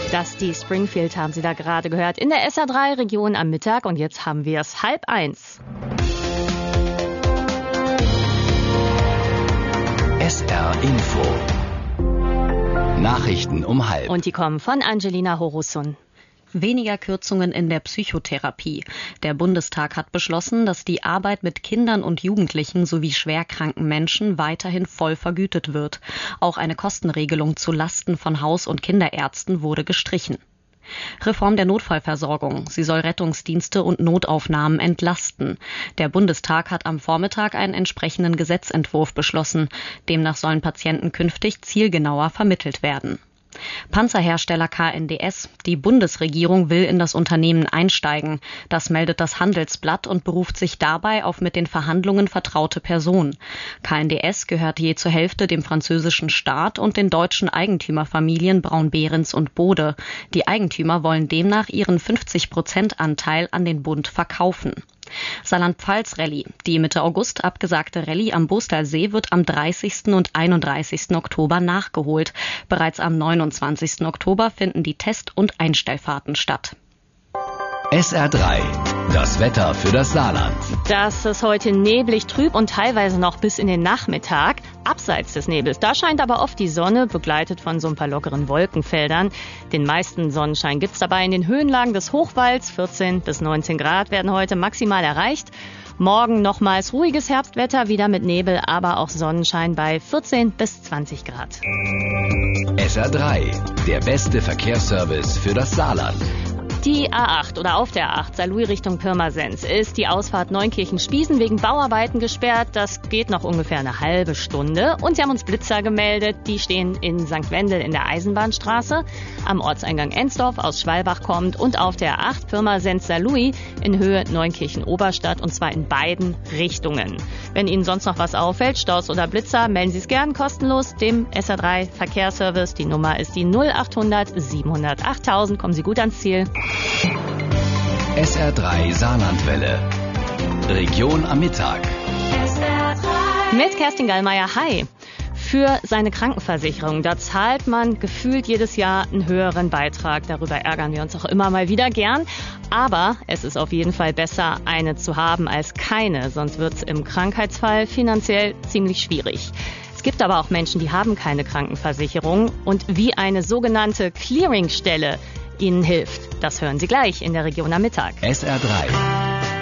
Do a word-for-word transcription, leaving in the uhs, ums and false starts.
Dusty Springfield haben Sie da gerade gehört in der S R drei Region am Mittag und jetzt haben wir es halb eins. S R Info. Nachrichten um halb. Und die kommen von Angelina Horusun. Weniger Kürzungen in der Psychotherapie. Der Bundestag hat beschlossen, dass die Arbeit mit Kindern und Jugendlichen sowie schwerkranken Menschen weiterhin voll vergütet wird. Auch eine Kostenregelung zu Lasten von Haus- und Kinderärzten wurde gestrichen. Reform der Notfallversorgung. Sie soll Rettungsdienste und Notaufnahmen entlasten. Der Bundestag hat am Vormittag einen entsprechenden Gesetzentwurf beschlossen. Demnach sollen Patienten künftig zielgenauer vermittelt werden. Panzerhersteller K N D S. Die Bundesregierung will in das Unternehmen einsteigen. Das meldet das Handelsblatt und beruft sich dabei auf mit den Verhandlungen vertraute Personen. K N D S gehört je zur Hälfte dem französischen Staat und den deutschen Eigentümerfamilien Braun-Behrens und Bode. Die Eigentümer wollen demnach ihren fünfzig Prozent Anteil an den Bund verkaufen. Saarland-Pfalz-Rallye. Die Mitte August abgesagte Rallye am Boostalsee wird am dreißigsten und einunddreißigsten Oktober nachgeholt. Bereits am neunundzwanzigsten Oktober finden die Test- und Einstellfahrten statt. S R drei. Das Wetter für das Saarland. Das ist heute neblig, trüb und teilweise noch bis in den Nachmittag. Abseits des Nebels, da scheint aber oft die Sonne, begleitet von so ein paar lockeren Wolkenfeldern. Den meisten Sonnenschein gibt's dabei in den Höhenlagen des Hochwalds. vierzehn bis neunzehn Grad werden heute maximal erreicht. Morgen nochmals ruhiges Herbstwetter, wieder mit Nebel, aber auch Sonnenschein bei vierzehn bis zwanzig Grad. S R drei. Der beste Verkehrsservice für das Saarland. Die A acht oder auf der A acht, Saarlouis Richtung Pirmasens, ist die Ausfahrt Neunkirchen-Spießen wegen Bauarbeiten gesperrt. Das geht noch ungefähr eine halbe Stunde. Und sie haben uns Blitzer gemeldet. Die stehen in Sankt Wendel in der Eisenbahnstraße, am Ortseingang Ensdorf aus Schwalbach kommt und auf der A acht Pirmasens-Saarlouis in Höhe Neunkirchen-Oberstadt und zwar in beiden Richtungen. Wenn Ihnen sonst noch was auffällt, Staus oder Blitzer, melden Sie es gern kostenlos dem S R drei Verkehrsservice. Die Nummer ist die null achthundert siebenhundert achttausend. Kommen Sie gut ans Ziel. S R drei Saarlandwelle. Region am Mittag. Mit Kerstin Gallmeier. Hi. Für seine Krankenversicherung, da zahlt man gefühlt jedes Jahr einen höheren Beitrag. Darüber ärgern wir uns auch immer mal wieder gern. Aber es ist auf jeden Fall besser, eine zu haben als keine. Sonst wird es im Krankheitsfall finanziell ziemlich schwierig. Es gibt aber auch Menschen, die haben keine Krankenversicherung. Und wie eine sogenannte Clearingstelle Ihnen hilft, das hören Sie gleich in der Region am Mittag. S R drei.